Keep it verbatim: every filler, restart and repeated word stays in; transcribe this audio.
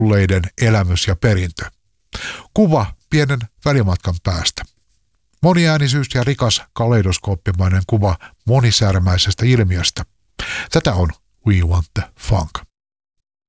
kuolleiden elämys ja perintö. Kuva pienen välimatkan päästä. Moniäänisyys ja rikas kaleidoskooppimainen kuva monisärmäisestä ilmiöstä. Tätä on We Want the Funk.